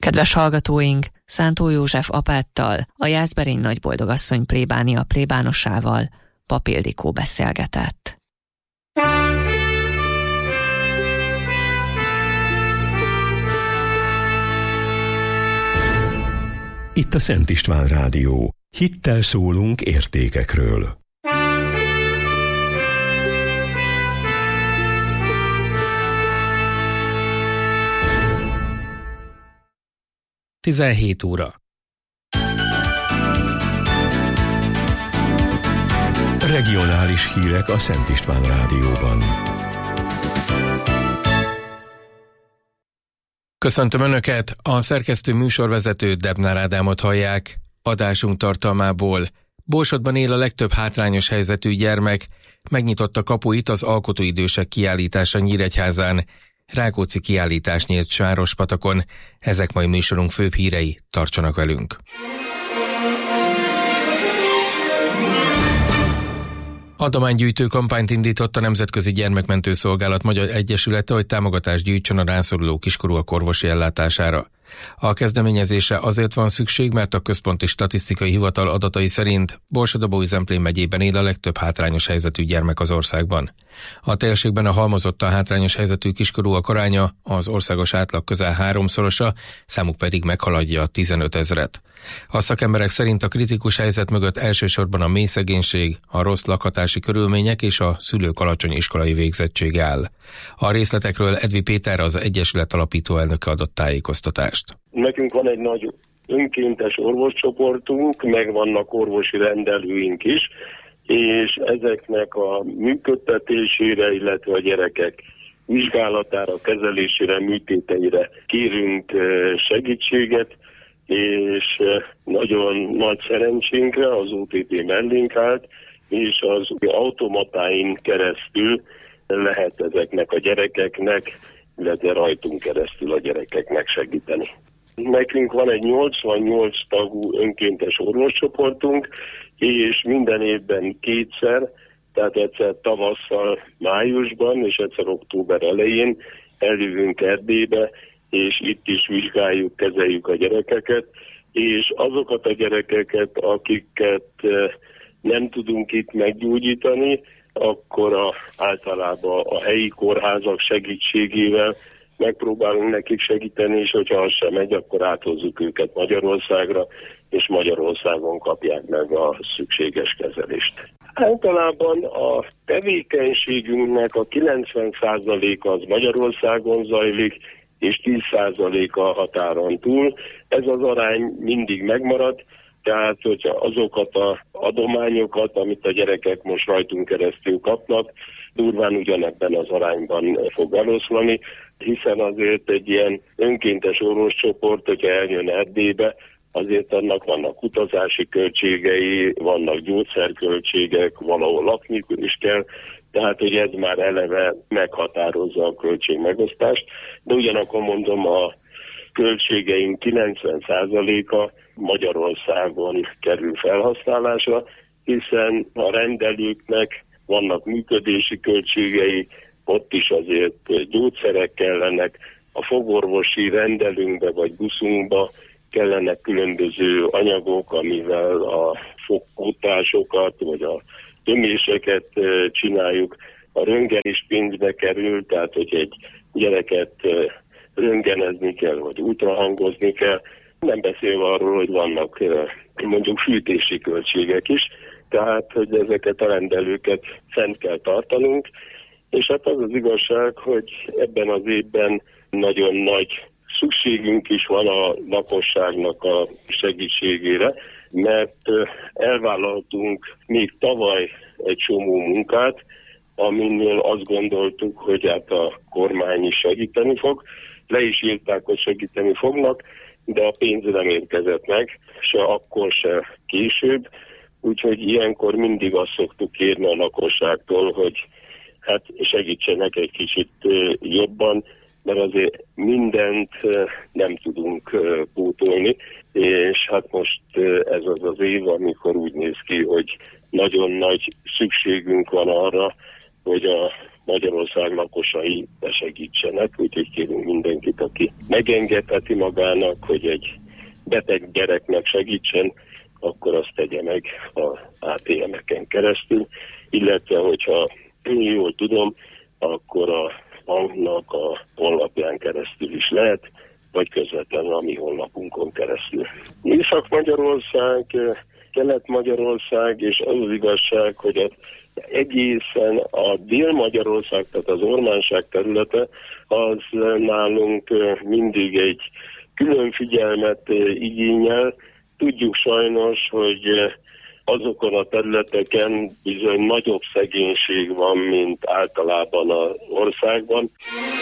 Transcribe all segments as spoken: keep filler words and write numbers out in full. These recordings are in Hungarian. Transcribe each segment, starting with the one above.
Kedves hallgatóink, Szántó József apáttal, a Jászberény Nagyboldogasszony plébánia plébánosával Pap Ildikó beszélgetett. Itt a Szent István Rádió. Hittel szólunk értékekről. tizenhét óra. Regionális hírek a Szent István Rádióban. Köszöntöm Önöket, a szerkesztő műsorvezető Debnár Ádámot hallják. Adásunk tartalmából: Borsodban él a legtöbb hátrányos helyzetű gyermek, megnyitotta kapuit az alkotóidősek kiállítása Nyíregyházán, Rákóczi kiállítás nyílt Sárospatakon. Ezek mai műsorunk főbb hírei, tartsanak velünk! Adománygyűjtő kampányt indított a Nemzetközi Gyermekmentő Szolgálat Magyar Egyesülete, hogy támogatást gyűjtsön a rászoruló kiskorúak orvosi ellátására. A kezdeményezésre azért van szükség, mert a Központi Statisztikai Hivatal adatai szerint Borsod-Abaúj-Zemplén megyében él a legtöbb hátrányos helyzetű gyermek az országban. A térségben a halmozottan hátrányos helyzetű kiskorúak aránya az országos átlag közel háromszorosa, számuk pedig meghaladja a tizenöt ezret. A szakemberek szerint a kritikus helyzet mögött elsősorban a mély szegénység, a rossz lakhatási körülmények és a szülők alacsony iskolai végzettsége áll. A részletekről Edvi Péter, az Egyesület alapító elnöke adott tájékoztatást. Nekünk van egy nagy önkéntes orvoscsoportunk, meg vannak orvosi rendelőink is, és ezeknek a működtetésére, illetve a gyerekek vizsgálatára, kezelésére, műtéteire kérünk segítséget, és nagyon nagy szerencsénkre az o té pé mellénk állt, és az automatáin keresztül lehet ezeknek a gyerekeknek, illetve rajtunk keresztül a gyerekeknek segíteni. Nekünk van egy nyolcvannyolc tagú önkéntes orvoscsoportunk, és minden évben kétszer, tehát egyszer tavasszal, májusban, és egyszer október elején eljövünk Erdélybe, és itt is vizsgáljuk, kezeljük a gyerekeket, és azokat a gyerekeket, akiket nem tudunk itt meggyógyítani, akkor a, általában a helyi kórházak segítségével megpróbálunk nekik segíteni, és hogyha az sem megy, akkor áthozzuk őket Magyarországra, és Magyarországon kapják meg a szükséges kezelést. Általában a tevékenységünknek a kilencven százaléka az Magyarországon zajlik, és tíz százaléka a határon túl. Ez az arány mindig megmarad, tehát hogyha azokat az adományokat, amit a gyerekek most rajtunk keresztül kapnak, durván ugyanebben az arányban fog eloszlani, hiszen azért egy ilyen önkéntes orvoscsoport, hogyha eljön Erdélybe, azért annak vannak utazási költségei, vannak gyógyszerköltségek, valahol lakni is kell, tehát hogy ez már eleve meghatározza a költségmegosztást, de ugyanakkor mondom, a költségeink kilencven százaléka Magyarországon kerül felhasználásra, hiszen a rendelőknek vannak működési költségei, ott is azért gyógyszerek kellenek, a fogorvosi rendelőnkbe vagy buszunkba kellenek különböző anyagok, amivel a fogkótásokat vagy a töméseket csináljuk. A röntgen is pénzbe kerül, tehát hogy egy gyereket röntgenezni kell, vagy ultrahangozni kell. Nem beszélve arról, hogy vannak mondjuk fűtési költségek is, tehát hogy ezeket a rendelőket fent kell tartanunk, és hát az az igazság, hogy ebben az évben nagyon nagy szükségünk is van a lakosságnak a segítségére, mert elvállaltunk még tavaly egy csomó munkát, aminél azt gondoltuk, hogy hát a kormány is segíteni fog. Le is írták, hogy segíteni fognak, de a pénz nem érkezett meg, se akkor, se később. Úgyhogy ilyenkor mindig azt szoktuk kérni a lakosságtól, hogy hát segítsenek egy kicsit jobban, mert azért mindent nem tudunk pótolni, és hát most ez az az év, amikor úgy néz ki, hogy nagyon nagy szükségünk van arra, hogy a Magyarország lakosai segítsenek, úgyhogy kérünk mindenkit, aki megengedheti magának, hogy egy beteg gyereknek segítsen, akkor azt tegye meg a á té em-eken keresztül, illetve hogyha jól tudom, akkor a banknak a honlapján keresztül is lehet, vagy közvetlenül a mi honlapunkon keresztül. Észak-Magyarország, Kelet-Magyarország, és az az igazság, hogy az egészen a Dél-Magyarország, tehát az ormánság területe, az nálunk mindig egy külön figyelmet igényel. Tudjuk sajnos, hogy azokon a területeken bizony nagyobb szegénység van, mint általában az országban.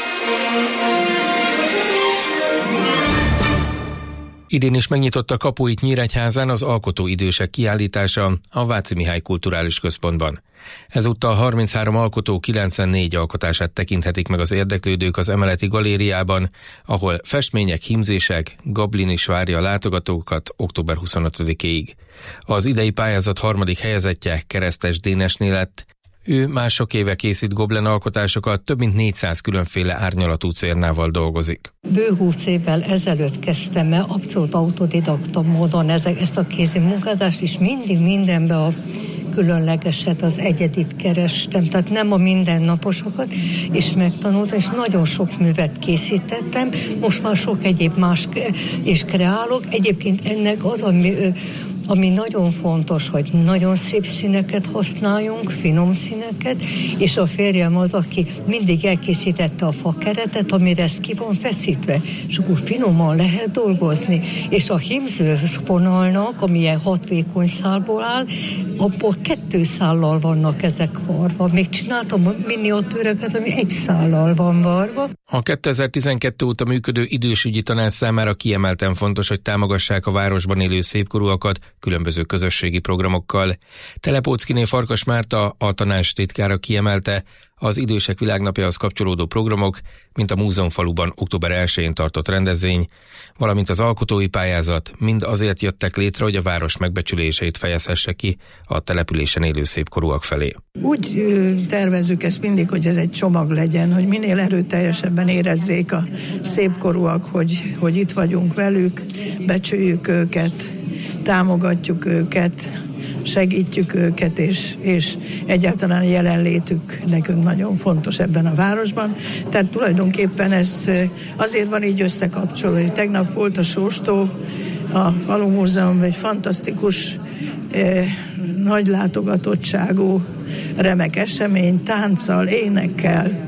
Idén is megnyitotta kapuit Nyíregyházán az Alkotó idősek kiállítása a Váci Mihály Kulturális Központban. Ezúttal harminchárom alkotó kilencvennégy alkotását tekinthetik meg az érdeklődők az emeleti galériában, ahol festmények, hímzések, Gablin is várja a látogatókat október huszonötödikéig. Az idei pályázat harmadik helyezettje Keresztes Dénesné lett. Ő már sok éve készít goblen alkotásokat, több mint négyszáz különféle árnyalatú cérnával dolgozik. Bő húsz évvel ezelőtt kezdtem el abszolút autodidakta módon ezt a kézi munkázást, és mindig mindenbe a különlegeset, az egyedit kerestem, tehát nem a mindennaposokat, és megtanultam, és nagyon sok művet készítettem, most már sok egyéb más is kreálok. Egyébként ennek az, ami ami nagyon fontos, hogy nagyon szép színeket használjunk, finom színeket, és a férjem az, aki mindig elkészítette a fakeretet, amire ez ki van feszítve, és akkor finoman lehet dolgozni. És a hímzőszponalnak, ami ilyen hat vékony szálból áll, abból kettő szállal vannak ezek varva. Még csináltam miniatűreket, ami egy szállal van varva. A kétezer-tizenkettő óta működő idősügyi tanács számára kiemelten fontos, hogy támogassák a városban élő szépkorúakat különböző közösségi programokkal. Telepóckiné Farkas Márta, a tanács titkára kiemelte, az Idősek Világnapjához kapcsolódó programok, mint a Múzeumfaluban október elsején tartott rendezvény, valamint az alkotói pályázat mind azért jöttek létre, hogy a város megbecsüléseit fejezhesse ki a településen élő szépkorúak felé. Úgy tervezzük ezt mindig, hogy ez egy csomag legyen, hogy minél erőteljesebben érezzék a szépkorúak, hogy, hogy itt vagyunk velük, becsüljük őket, támogatjuk őket, segítjük őket, és, és egyáltalán jelenlétük nekünk nagyon fontos ebben a városban. Tehát tulajdonképpen ez azért van így összekapcsolva, hogy tegnap volt a Sóstó, a Falu Múzeum egy fantasztikus, eh, nagy látogatottságú, remek esemény, tánccal, énekkel,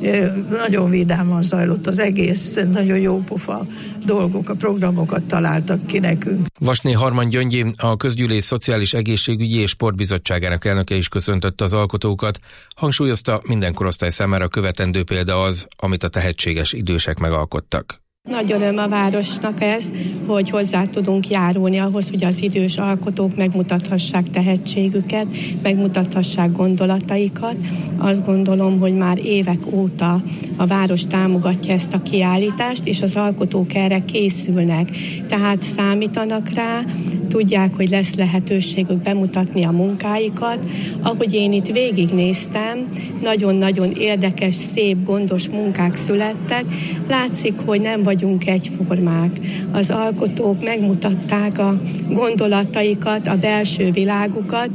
nagyon vidáman zajlott az egész, nagyon jó pofa dolgok, a programokat találtak ki nekünk. Vasné Harman Gyöngyi, a Közgyűlés Szociális Egészségügyi és Sportbizottságának elnöke is köszöntötte az alkotókat. Hangsúlyozta, minden korosztály számára követendő példa az, amit a tehetséges idősek megalkottak. Nagy öröm a városnak ez, hogy hozzá tudunk járulni ahhoz, hogy az idős alkotók megmutathassák tehetségüket, megmutathassák gondolataikat. Azt gondolom, hogy már évek óta a város támogatja ezt a kiállítást, és az alkotók erre készülnek. Tehát számítanak rá, tudják, hogy lesz lehetőségük bemutatni a munkáikat. Ahogy én itt végignéztem, nagyon-nagyon érdekes, szép, gondos munkák születtek. Látszik, hogy nem vagyunk egyformák. Az alkotók megmutatták a gondolataikat, a belső világukat.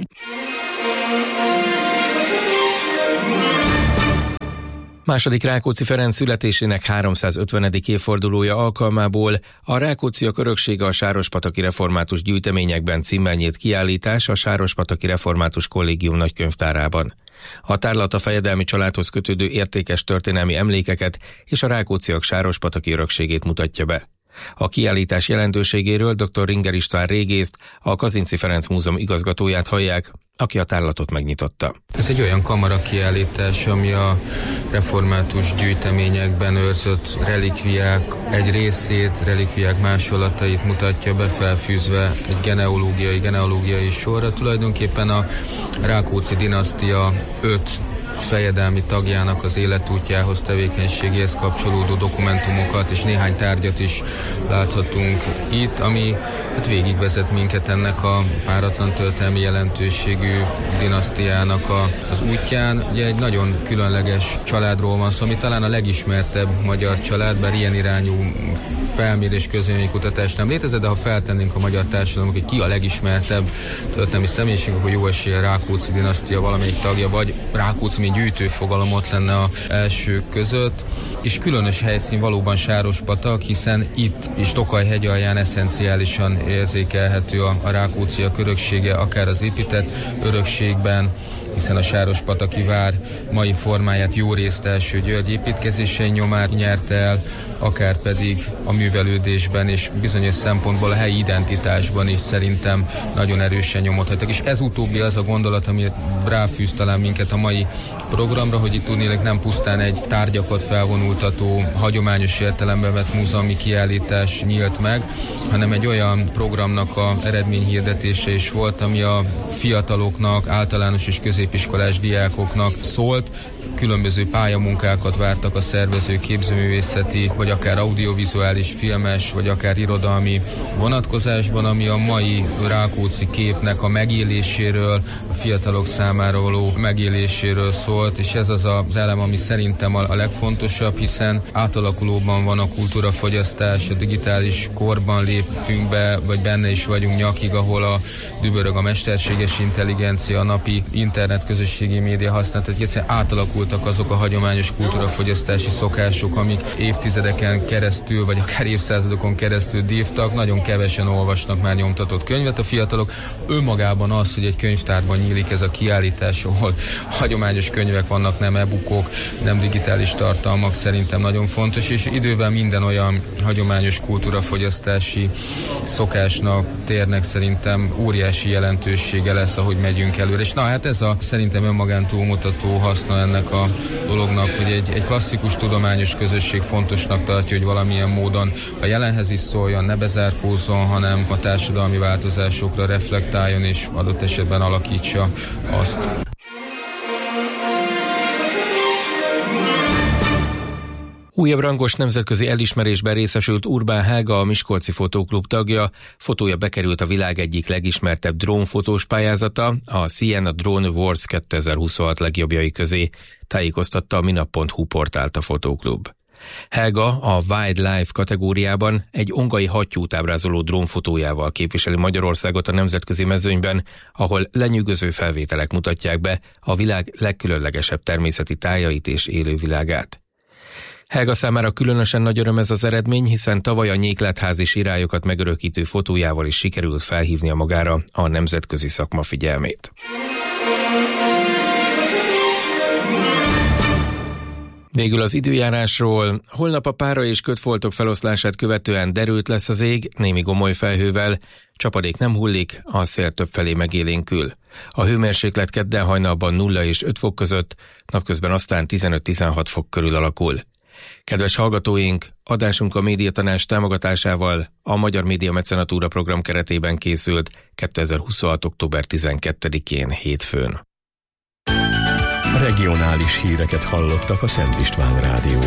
Második Rákóczi Ferenc születésének háromszázötvenedik évfordulója alkalmából a Rákócziak öröksége a sárospataki református gyűjteményekben címmel nyílt kiállítás a Sárospataki Református Kollégium nagykönyvtárában. A tárlat a fejedelmi családhoz kötődő értékes történelmi emlékeket és a rákócziak sárospataki örökségét mutatja be. A kiállítás jelentőségéről dr. Ringer István régészt, a Kazinczy Ferenc Múzeum igazgatóját hallják, aki a tárlatot megnyitotta. Ez egy olyan kamara kiállítás, ami a református gyűjteményekben őrzött relikviák egy részét, relikviák másolatait mutatja be, felfűzve egy genealógiai, genealógiai sorra. Tulajdonképpen a Rákóczi dinasztia öt fejedelmi tagjának az életútjához, tevékenységéhez kapcsolódó dokumentumokat és néhány tárgyat is láthatunk itt, ami hát végigvezet minket ennek a páratlan történelmi jelentőségű dinasztiának a, az útján. Ugye egy nagyon különleges családról van szó, ami talán a legismertebb magyar család, bár ilyen irányú felmérés, közvéleménykutatás nem létezett, de ha feltennénk a magyar társadalomnak, hogy ki a legismertebb történelmi személyiség, akkor jó esélye Rákóczi dinasztia valamelyik tagja, vagy Rákóczi, mint gyűjtőfogalom ott lenne az elsők között. És különös helyszín valóban Sárospatak, hiszen itt is Tokaj-hegy alján eszenciálisan érzékelhető a, a Rákócziak öröksége, akár az épített örökségben, hiszen a Sárospataki vár mai formáját jó részt első György építkezései nyomán nyerte el, akár pedig a művelődésben és bizonyos szempontból a helyi identitásban is szerintem nagyon erősen nyomodhatok. És ez utóbbi az a gondolat, ami ráfűz talán minket a mai programra, hogy itt tudnélik nem pusztán egy tárgyakat felvonultató, hagyományos értelemben vett múzeumi kiállítás nyílt meg, hanem egy olyan programnak az eredményhirdetése is volt, ami a fiataloknak, általános és középiskolás diákoknak szólt. Különböző pályamunkákat vártak a szervezők képzőművészeti, vagy akár audiovizuális, filmes, vagy akár irodalmi vonatkozásban, ami a mai Rákóczi képnek a megéléséről, a fiatalok számára való megéléséről szólt, és ez az az elem, ami szerintem a legfontosabb, hiszen átalakulóban van a kultúrafogyasztás, a digitális korban léptünk be, vagy benne is vagyunk nyakig, ahol a dübörög a mesterséges intelligencia, a napi internet közösségi média használat, tehát egyszerűen átalakultak azok a hagyományos kultúrafogyasztási szokások, amik évtizedeken keresztül, vagy akár évszázadokon keresztül dívtak. Nagyon kevesen olvasnak már nyomtatott könyvet a fiatalok. Önmagában az, hogy egy könyvtárban nyílik ez a kiállítás, ahol hagyományos könyvek vannak, nem e-bookok, nem digitális tartalmak, szerintem nagyon fontos, és idővel minden olyan hagyományos kultúrafogyasztási szokásnak, térnek szerintem óriási jelentősége lesz, ahogy megyünk előre. És na hát ez a szerintem önmagán túlmutató haszna ennek a dolognak, hogy egy, egy klasszikus tudományos közösség fontosnak tartja, hogy valamilyen módon a jelenhez is szóljon, ne bezárkózzon, hanem a társadalmi változásokra reflektáljon és adott esetben alakítsa azt. Újabb rangos nemzetközi elismerésben részesült Urbán Helga, a Miskolci Fotóklub tagja. Fotója bekerült a világ egyik legismertebb drónfotós pályázata, a Siena Drone Awards kétezer-huszonhat legjobbjai közé, tájékoztatta a minap pont hu portált a Fotóklub. Helga a Wildlife kategóriában egy ongai hattyút ábrázoló drónfotójával képviseli Magyarországot a nemzetközi mezőnyben, ahol lenyűgöző felvételek mutatják be a világ legkülönlegesebb természeti tájait és élővilágát. Helga számára különösen nagy öröm ez az eredmény, hiszen tavaly a nyékletházi sirályokat megörökítő fotójával is sikerült felhívnia magára a nemzetközi szakma figyelmét. Végül az időjárásról. Holnap a pára és kötfoltok feloszlását követően derült lesz az ég, némi gomoly felhővel, csapadék nem hullik, a szél többfelé megélénkül. A hőmérséklet kedden hajnalban nulla és öt fok között, napközben aztán tizenöt-tizenhat fok körül alakul. Kedves hallgatóink, adásunk a Médiatanács támogatásával a Magyar Média Mecenatúra program keretében készült kétezer-huszonhat. október tizenkettedikén hétfőn. Regionális híreket hallottak a Szent István Rádió.